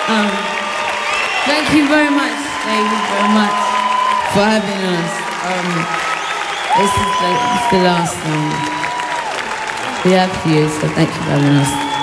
Um, Thank you very much, for having us. This is the last song we have for you, so thank you for having us.